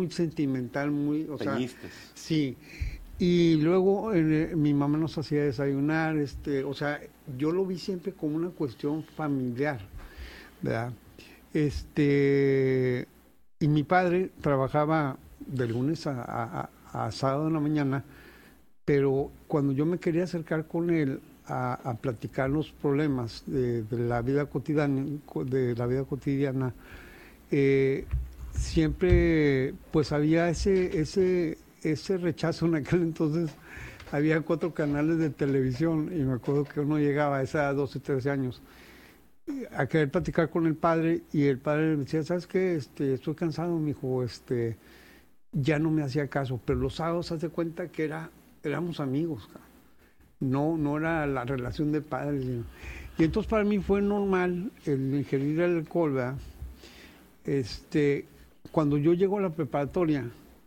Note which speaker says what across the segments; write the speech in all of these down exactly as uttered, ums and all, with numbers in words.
Speaker 1: muy sentimental, muy, o sea,
Speaker 2: Peñistas.
Speaker 1: sí. Y luego eh, mi mamá nos hacía desayunar, este, o sea, yo lo vi siempre como una cuestión familiar, ¿verdad? Este, y mi padre trabajaba de lunes a, a, a- a sábado en la mañana, pero cuando yo me quería acercar con él a, a platicar los problemas de, de la vida cotidiana, de la vida cotidiana, eh, siempre pues había ese, ese, ese rechazo en aquel entonces. Había cuatro canales de televisión y me acuerdo que uno llegaba a esa edad, doce, trece años, a querer platicar con el padre y el padre le decía, ¿sabes qué? Este, estoy cansado, mijo, este, ya no me hacía caso, pero los sábados haz de cuenta que era, éramos amigos, cara. No, no era la relación de padres. Sino- Y entonces para mí fue normal el ingerir el alcohol, ¿verdad? Este, cuando yo llego a la preparatoria,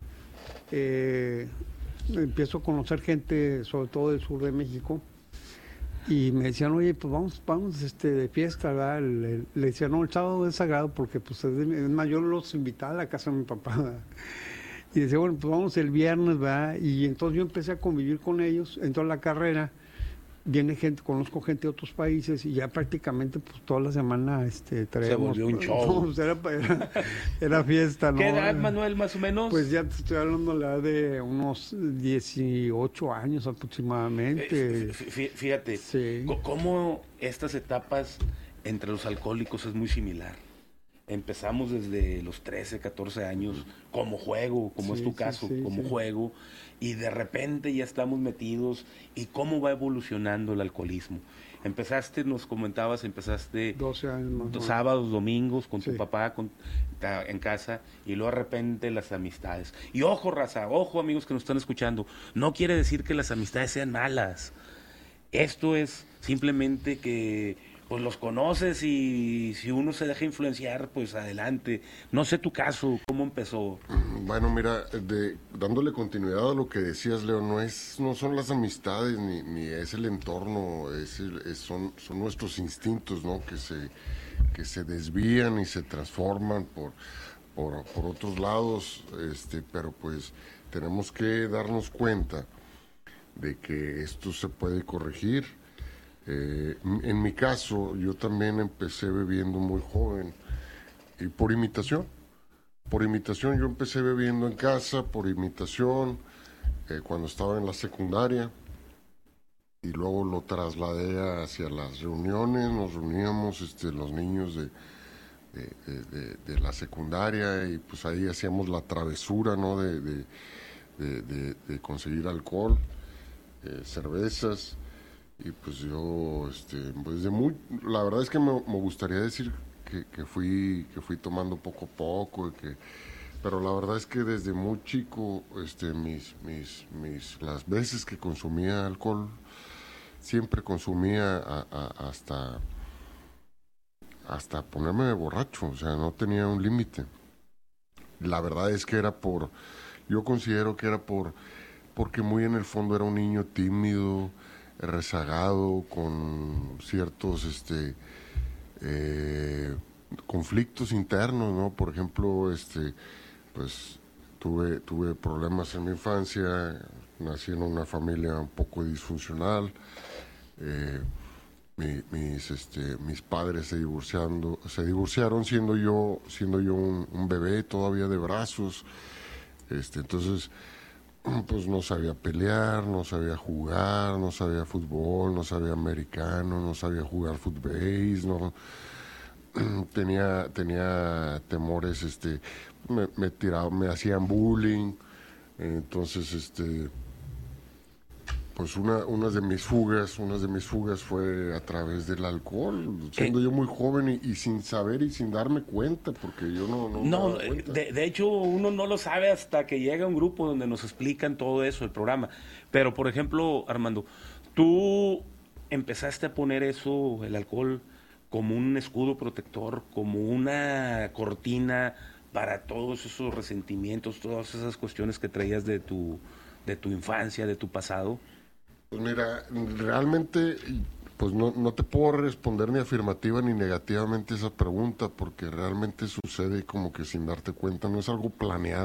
Speaker 1: eh, empiezo a conocer gente, sobre todo del sur de México, y me decían, oye, pues vamos, vamos este, de fiesta, ¿verdad? Le, le decía, no, el sábado es sagrado porque pues es, de- es más, yo los invitaba a la casa de mi papá, ¿verdad? Y decía, bueno, pues vamos el viernes, ¿verdad? Y entonces yo empecé a convivir con ellos, entró a la carrera, viene gente, conozco gente de otros países y ya prácticamente pues toda la semana este,
Speaker 2: Se
Speaker 1: traíamos...
Speaker 2: volvió un
Speaker 1: No,
Speaker 2: show.
Speaker 1: pues, era, era, era fiesta, ¿no?
Speaker 2: ¿Qué edad, Manuel, más o menos?
Speaker 1: Pues ya te estoy hablando de la edad de unos dieciocho años
Speaker 2: Eh,
Speaker 1: aproximadamente.
Speaker 2: fí- fí- Fíjate,
Speaker 1: Sí.
Speaker 2: co- cómo estas etapas entre los alcohólicos es muy similar. Empezamos desde los trece, catorce años como juego, como
Speaker 1: Sí,
Speaker 2: es tu
Speaker 1: sí,
Speaker 2: caso,
Speaker 1: sí,
Speaker 2: como
Speaker 1: sí.
Speaker 2: juego, y de repente ya estamos metidos y cómo va evolucionando el alcoholismo. Empezaste, nos comentabas, empezaste
Speaker 1: doce años más o menos.
Speaker 2: sábados, domingos con tu
Speaker 1: Sí.
Speaker 2: papá con, ta- en casa y luego de repente las amistades. Y ojo, raza, ojo amigos que nos están escuchando, no quiere decir que las amistades sean malas. Esto es simplemente que pues los conoces y si uno se deja influenciar, pues adelante. No sé tu caso, ¿cómo empezó?
Speaker 3: Bueno, mira, de, dándole continuidad a lo que decías, Leo, no es, no son las amistades ni, ni es el entorno, es el- es- son, son nuestros instintos, ¿no? Que se, que se desvían y se transforman por, por, por otros lados, este, pero pues tenemos que darnos cuenta de que esto se puede corregir. Eh, en mi caso, yo también empecé bebiendo muy joven y por imitación. Por imitación, yo empecé bebiendo en casa, por imitación, eh, cuando estaba en la secundaria, y luego lo trasladé hacia las reuniones, nos reuníamos este, los niños de, de, de- de- de la secundaria, y pues ahí hacíamos la travesura, ¿no? De, de- de- de- de conseguir alcohol, eh, cervezas, y pues yo, este, pues de muy, la verdad es que me, me gustaría decir que, que fui, que fui tomando poco a poco, y que pero la verdad es que desde muy chico, este, mis, mis, mis, las veces que consumía alcohol, siempre consumía a- a- hasta, hasta ponerme borracho, o sea, no tenía un límite. La verdad es que era por, yo considero que era por, porque muy en el fondo era un niño tímido, rezagado, con ciertos, este, eh, conflictos internos, ¿no? Por ejemplo, este, pues tuve, tuve problemas en mi infancia, nací en una familia un poco disfuncional, eh, mi- mis, este, mis padres se divorciando, se divorciaron siendo yo, siendo yo un, un bebé todavía de brazos, este, entonces pues no sabía pelear, no sabía jugar, no sabía fútbol, no sabía americano, no sabía jugar footbase, no tenía tenía temores, este me, me tiraban, me hacían bullying, entonces este pues una una de mis fugas, una de mis fugas fue a través del alcohol, siendo
Speaker 2: Eh,
Speaker 3: yo muy joven y, y sin saber y sin darme cuenta, porque yo no, no me
Speaker 2: No,
Speaker 3: daba cuenta.
Speaker 2: de, de hecho uno no lo sabe hasta que llega un grupo donde nos explican todo eso, el programa. Pero, por ejemplo, Armando, tú empezaste a poner eso, el alcohol, como un escudo protector, como una cortina para todos esos resentimientos, todas esas cuestiones que traías de tu, de tu infancia, de tu pasado.
Speaker 3: Pues mira, realmente, pues no, no te puedo responder ni afirmativa ni negativamente esa pregunta, porque realmente sucede como que sin darte cuenta, no es algo planeado.